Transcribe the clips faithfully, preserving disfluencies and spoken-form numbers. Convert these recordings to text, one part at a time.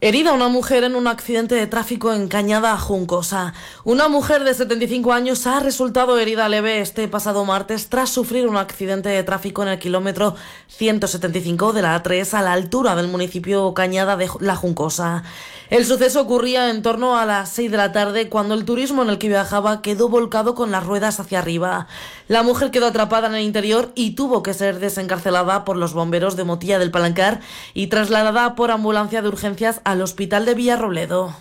Herida una mujer en un accidente de tráfico en Cañada Juncosa. Una mujer de setenta y cinco años ha resultado herida leve este pasado martes tras sufrir un accidente de tráfico en el kilómetro ciento setenta y cinco de la A tres a la altura del municipio Cañada de la Juncosa. El suceso ocurría en torno a las seis de la tarde cuando el turismo en el que viajaba quedó volcado con las ruedas hacia arriba. La mujer quedó atrapada en el interior y tuvo que ser desencarcelada por los bomberos de Motilla del Palancar y trasladada por ambulancia de urgencias al hospital de Villarrobledo.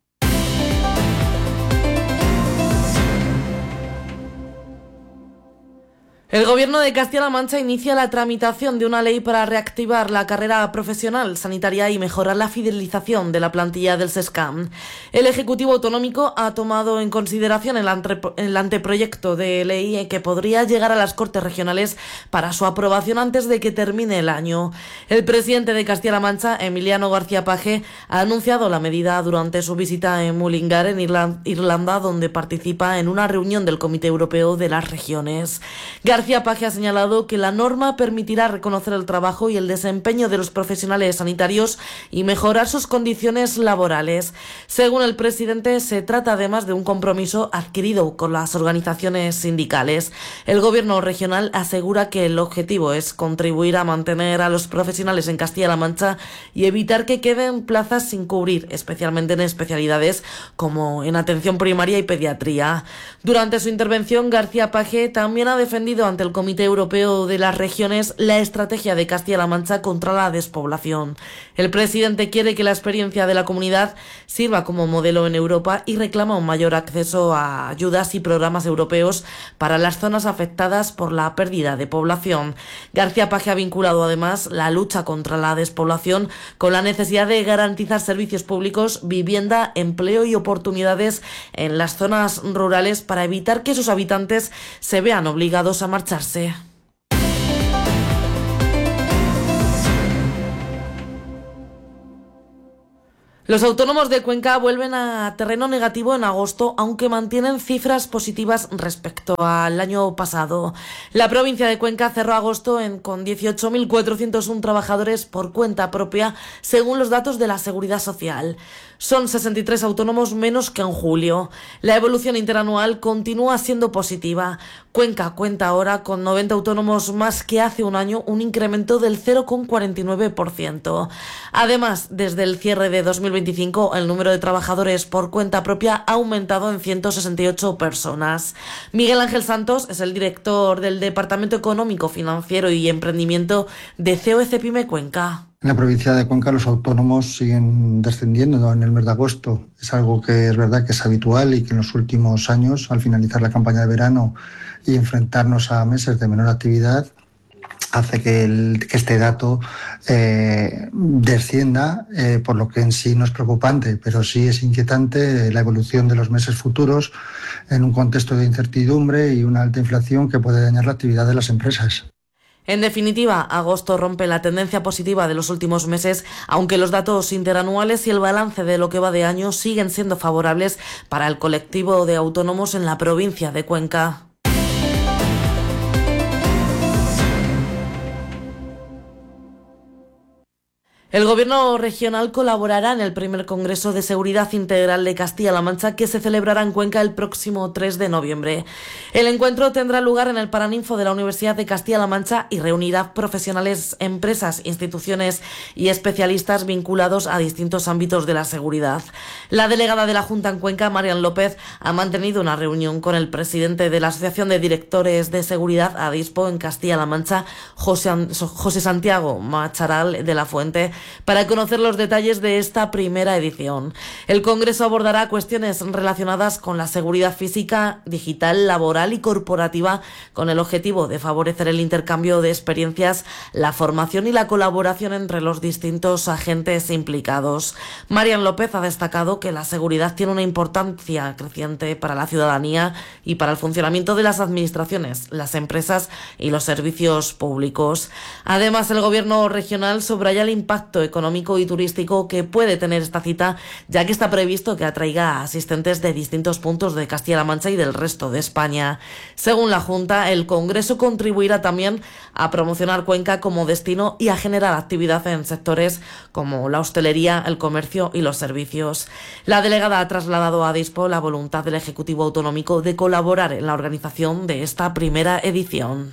El Gobierno de Castilla-La Mancha inicia la tramitación de una ley para reactivar la carrera profesional sanitaria y mejorar la fidelización de la plantilla del SESCAM. El Ejecutivo Autonómico ha tomado en consideración el, ante- el anteproyecto de ley que podría llegar a las Cortes Regionales para su aprobación antes de que termine el año. El presidente de Castilla-La Mancha, Emiliano García Paje, ha anunciado la medida durante su visita en Mullingar, en Irla- Irlanda, donde participa en una reunión del Comité Europeo de las Regiones. García Paje ha señalado que la norma permitirá reconocer el trabajo y el desempeño de los profesionales sanitarios y mejorar sus condiciones laborales. Según el presidente, se trata además de un compromiso adquirido con las organizaciones sindicales. El Gobierno regional asegura que el objetivo es contribuir a mantener a los profesionales en Castilla-La Mancha y evitar que queden plazas sin cubrir, especialmente en especialidades como en atención primaria y pediatría. Durante su intervención, García Paje también ha defendido ante el Comité Europeo de las Regiones la estrategia de Castilla-La Mancha contra la despoblación. El presidente quiere que la experiencia de la comunidad sirva como modelo en Europa y reclama un mayor acceso a ayudas y programas europeos para las zonas afectadas por la pérdida de población. García Paje ha vinculado además la lucha contra la despoblación con la necesidad de garantizar servicios públicos, vivienda, empleo y oportunidades en las zonas rurales para evitar que sus habitantes se vean obligados a marcharse. Los autónomos de Cuenca vuelven a terreno negativo en agosto, aunque mantienen cifras positivas respecto al año pasado. La provincia de Cuenca cerró agosto en, con dieciocho mil cuatrocientos uno trabajadores por cuenta propia, según los datos de la Seguridad Social. Son sesenta y tres autónomos menos que en julio. La evolución interanual continúa siendo positiva. Cuenca cuenta ahora con noventa autónomos más que hace un año, un incremento del cero coma cuarenta y nueve por ciento. Además, desde el cierre de dos mil veinticinco, el número de trabajadores por cuenta propia ha aumentado en ciento sesenta y ocho personas. Miguel Ángel Santos es el director del Departamento Económico, Financiero y Emprendimiento de C O E Cepime Cuenca. En la provincia de Cuenca los autónomos siguen descendiendo en el mes de agosto. Es algo que es verdad que es habitual y que en los últimos años, al finalizar la campaña de verano y enfrentarnos a meses de menor actividad, hace que, el, que este dato eh, descienda, eh, por lo que en sí no es preocupante, pero sí es inquietante la evolución de los meses futuros en un contexto de incertidumbre y una alta inflación que puede dañar la actividad de las empresas. En definitiva, agosto rompe la tendencia positiva de los últimos meses, aunque los datos interanuales y el balance de lo que va de año siguen siendo favorables para el colectivo de autónomos en la provincia de Cuenca. El Gobierno regional colaborará en el primer Congreso de Seguridad Integral de Castilla-La Mancha, que se celebrará en Cuenca el próximo tres de noviembre. El encuentro tendrá lugar en el Paraninfo de la Universidad de Castilla-La Mancha y reunirá profesionales, empresas, instituciones y especialistas vinculados a distintos ámbitos de la seguridad. La delegada de la Junta en Cuenca, Marian López, ha mantenido una reunión con el presidente de la Asociación de Directores de Seguridad, ADISPO, en Castilla-La Mancha, José, José Santiago Macharal de la Fuente, para conocer los detalles de esta primera edición. El Congreso abordará cuestiones relacionadas con la seguridad física, digital, laboral y corporativa, con el objetivo de favorecer el intercambio de experiencias, la formación y la colaboración entre los distintos agentes implicados. Marian López ha destacado que la seguridad tiene una importancia creciente para la ciudadanía y para el funcionamiento de las administraciones, las empresas y los servicios públicos. Además, el Gobierno regional subraya el impacto impacto económico y turístico que puede tener esta cita, ya que está previsto que atraiga a asistentes de distintos puntos de Castilla-La Mancha y del resto de España. Según la Junta, el Congreso contribuirá también a promocionar Cuenca como destino y a generar actividad en sectores como la hostelería, el comercio y los servicios. La delegada ha trasladado a Dispo la voluntad del Ejecutivo Autonómico de colaborar en la organización de esta primera edición.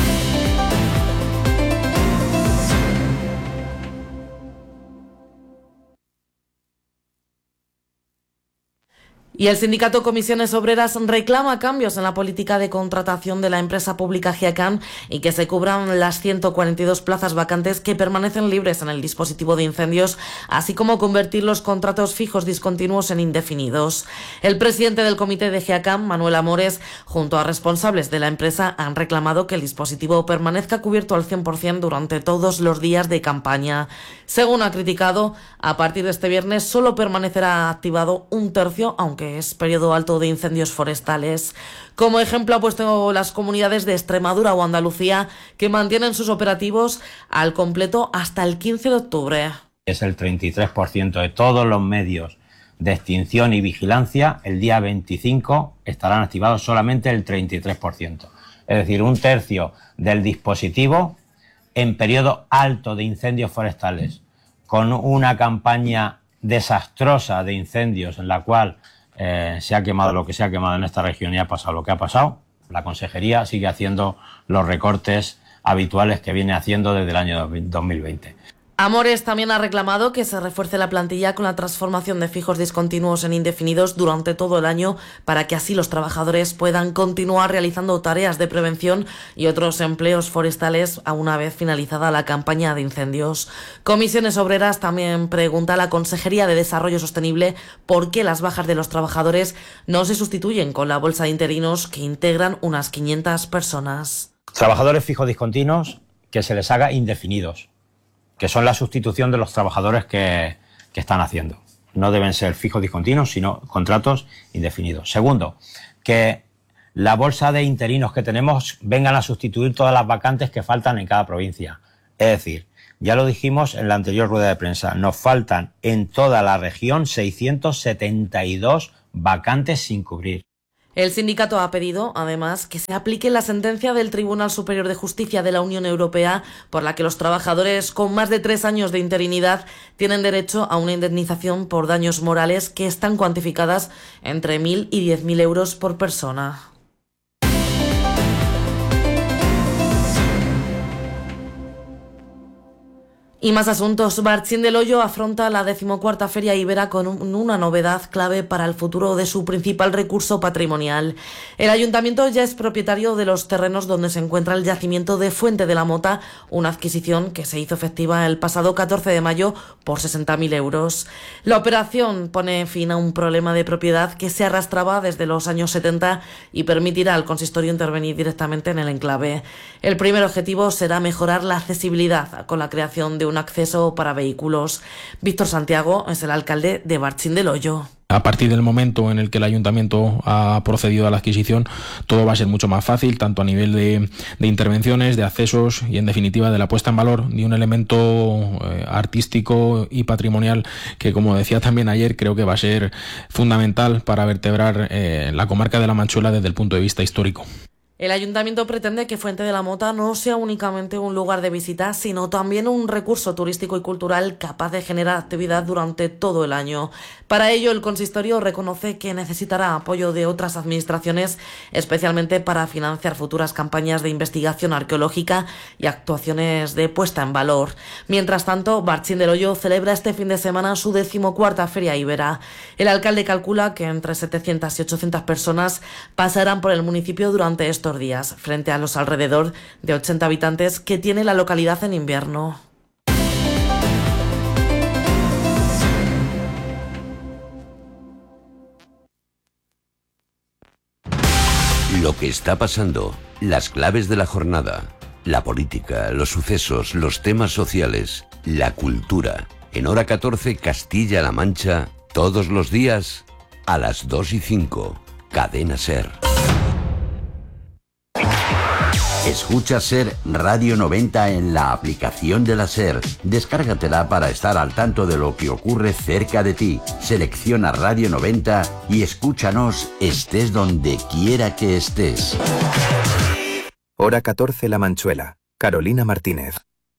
Y el sindicato Comisiones Obreras reclama cambios en la política de contratación de la empresa pública GEACAM y que se cubran las ciento cuarenta y dos plazas vacantes que permanecen libres en el dispositivo de incendios, así como convertir los contratos fijos discontinuos en indefinidos. El presidente del comité de GEACAM, Manuel Amores, junto a responsables de la empresa, han reclamado que el dispositivo permanezca cubierto al cien por ciento durante todos los días de campaña. Según ha criticado, a partir de este viernes solo permanecerá activado un tercio, aunque es periodo alto de incendios forestales. Como ejemplo ha puesto las comunidades de Extremadura o Andalucía, que mantienen sus operativos al completo hasta el quince de octubre. Es el treinta y tres por ciento de todos los medios de extinción y vigilancia. El día veinticinco estarán activados solamente el treinta y tres por ciento. Es decir, un tercio del dispositivo en periodo alto de incendios forestales, con una campaña desastrosa de incendios en la cual Eh, se ha quemado lo que se ha quemado en esta región y ha pasado lo que ha pasado. La consejería sigue haciendo los recortes habituales que viene haciendo desde el año dos mil veinte. Amores también ha reclamado que se refuerce la plantilla con la transformación de fijos discontinuos en indefinidos durante todo el año para que así los trabajadores puedan continuar realizando tareas de prevención y otros empleos forestales a una vez finalizada la campaña de incendios. Comisiones Obreras también pregunta a la Consejería de Desarrollo Sostenible por qué las bajas de los trabajadores no se sustituyen con la bolsa de interinos que integran unas quinientas personas. Trabajadores fijos discontinuos que se les haga indefinidos, que son la sustitución de los trabajadores que, que están haciendo. No deben ser fijos discontinuos, sino contratos indefinidos. Segundo, que la bolsa de interinos que tenemos vengan a sustituir todas las vacantes que faltan en cada provincia. Es decir, ya lo dijimos en la anterior rueda de prensa, nos faltan en toda la región seiscientas setenta y dos vacantes sin cubrir. El sindicato ha pedido, además, que se aplique la sentencia del Tribunal Superior de Justicia de la Unión Europea por la que los trabajadores con más de tres años de interinidad tienen derecho a una indemnización por daños morales que están cuantificadas entre mil y diez mil euros por persona. Y más asuntos. Barcín del Hoyo afronta la decimocuarta Feria Ibera con un, una novedad clave para el futuro de su principal recurso patrimonial. El ayuntamiento ya es propietario de los terrenos donde se encuentra el yacimiento de Fuente de la Mota, una adquisición que se hizo efectiva el pasado catorce de mayo por sesenta mil euros. La operación pone fin a un problema de propiedad que se arrastraba desde los años setenta y permitirá al consistorio intervenir directamente en el enclave. El primer objetivo será mejorar la accesibilidad con la creación de un acceso para vehículos. Víctor Santiago es el alcalde de Barcín del Hoyo. A partir del momento en el que el ayuntamiento ha procedido a la adquisición, todo va a ser mucho más fácil, tanto a nivel de, de intervenciones, de accesos y, en definitiva, de la puesta en valor de un elemento eh, artístico y patrimonial que, como decía también ayer, creo que va a ser fundamental para vertebrar eh, la comarca de La Manchuela desde el punto de vista histórico. El ayuntamiento pretende que Fuente de la Mota no sea únicamente un lugar de visita, sino también un recurso turístico y cultural capaz de generar actividad durante todo el año. Para ello, el consistorio reconoce que necesitará apoyo de otras administraciones, especialmente para financiar futuras campañas de investigación arqueológica y actuaciones de puesta en valor. Mientras tanto, Barcín del Hoyo celebra este fin de semana su decimocuarta Feria Ibera. El alcalde calcula que entre setecientas y ochocientas personas pasarán por el municipio durante estos días, frente a los alrededor de ochenta habitantes que tiene la localidad en invierno. Lo que está pasando, las claves de la jornada, la política, los sucesos, los temas sociales, la cultura. En Hora catorce, Castilla-La Mancha, todos los días a las dos y cinco. Cadena SER. Escucha SER Radio noventa en la aplicación de la SER. Descárgatela para estar al tanto de lo que ocurre cerca de ti. Selecciona Radio noventa y escúchanos estés donde quiera que estés. Hora catorce La Manchuela. Carolina Martínez.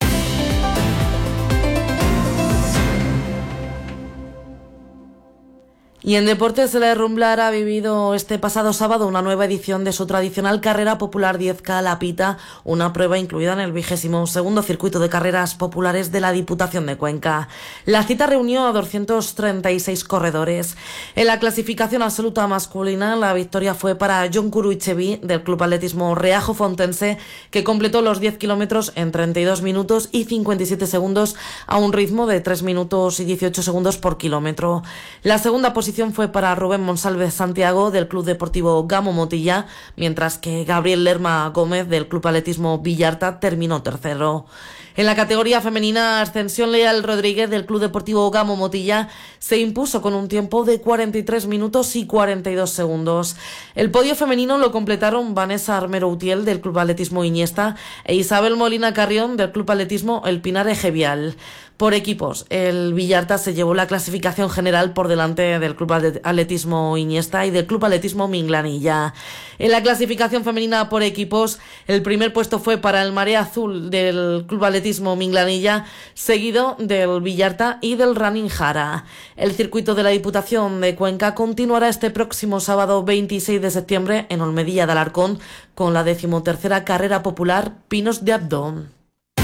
Y en deportes, el Rumblar ha vivido este pasado sábado una nueva edición de su tradicional carrera popular diez K La Pita, una prueba incluida en el vigésimo segundo circuito de carreras populares de la Diputación de Cuenca. La cita reunió a doscientos treinta y seis corredores. En la clasificación absoluta masculina, la victoria fue para Jon Curuichevi del Club Atletismo Reajo Fontense, que completó los diez kilómetros en treinta y dos minutos y cincuenta y siete segundos a un ritmo de tres minutos y dieciocho segundos por kilómetro. La segunda posición fue para Rubén Monsalve Santiago del Club Deportivo Gamo Motilla, mientras que Gabriel Lerma Gómez del Club Atletismo Villarta terminó tercero. En la categoría femenina, Ascensión Leal Rodríguez del Club Deportivo Gamo Motilla se impuso con un tiempo de cuarenta y tres minutos y cuarenta y dos segundos. El podio femenino lo completaron Vanessa Armero Utiel del Club Atletismo Iniesta e Isabel Molina Carrión del Club Atletismo El Pinar Ejevial. Por equipos, el Villarta se llevó la clasificación general por delante del Club Atletismo Iniesta y del Club Atletismo Minglanilla. En la clasificación femenina por equipos, el primer puesto fue para el Marea Azul del Club Atletismo Minglanilla, seguido del Villarta y del Running Jara. El circuito de la Diputación de Cuenca continuará este próximo sábado veintiséis de septiembre en Olmedilla de Alarcón con la decimotercera carrera popular Pinos de Abdón.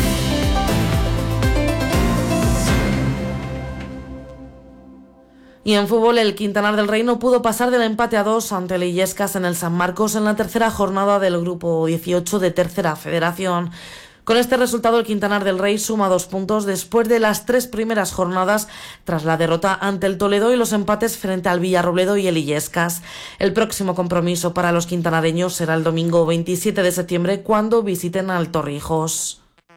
Y en fútbol, el Quintanar del Rey no pudo pasar del empate a dos ante el Illescas en el San Marcos en la tercera jornada del grupo dieciocho de Tercera Federación. Con este resultado, el Quintanar del Rey suma dos puntos después de las tres primeras jornadas tras la derrota ante el Toledo y los empates frente al Villarrobledo y el Illescas. El próximo compromiso para los quintanareños será el domingo veintisiete de septiembre cuando visiten al Torrijos.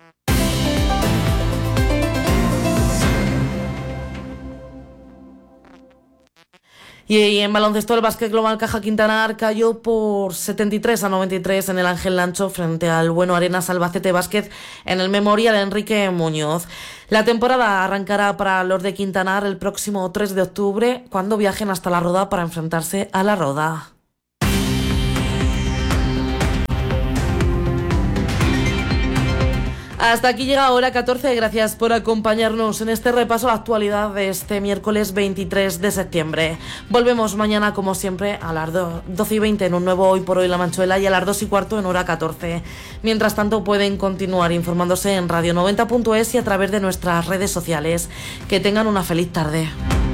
Y en baloncesto, el Básquet Global Caja Quintanar cayó por setenta y tres a noventa y tres en el Ángel Lancho frente al Bueno Arenas Albacete Básquet en el Memorial Enrique Muñoz. La temporada arrancará para los de Quintanar el próximo tres de octubre, cuando viajen hasta La Roda para enfrentarse a La Roda. Hasta aquí llega Hora catorce, gracias por acompañarnos en este repaso a la actualidad de este miércoles veintitrés de septiembre. Volvemos mañana como siempre a las doce y veinte en un nuevo Hoy por Hoy La Manchuela y a las dos y cuarto en Hora catorce. Mientras tanto pueden continuar informándose en radio noventa punto es y a través de nuestras redes sociales. Que tengan una feliz tarde.